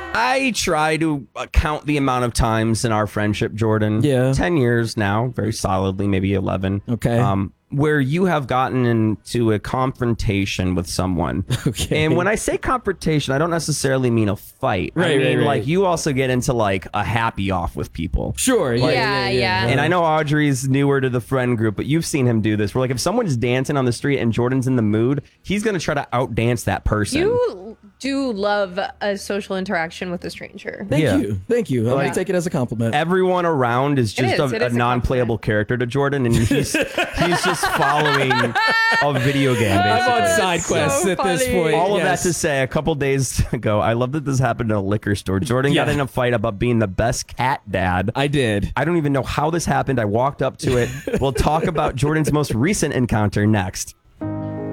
I try to count the amount of times in our friendship, Jordan. Yeah. 10 years now, very solidly, maybe 11. Okay. Where you have gotten into a confrontation with someone. Okay. And when I say confrontation, I don't necessarily mean a fight. I Right, mean, right. like, you also get into, like, a happy off with people. Sure. Yeah. And I know Audrey's newer to the friend group, but you've seen him do this. Where, like, if someone's dancing on the street and Jordan's in the mood, he's going to try to outdance that person. You do love a social interaction with a stranger. Thank you. Like, I'll take it as a compliment. Everyone around is just It is a a non-playable character to Jordan, and he's just following a video game, I'm basically. on side quests so at this funny. point. All of that yes. to say, a couple days ago, I love that this happened in a liquor store. Jordan got Yeah. in a fight about being the best cat dad. I did. I don't even know how this happened. I walked up to it. We'll talk about Jordan's most recent encounter next.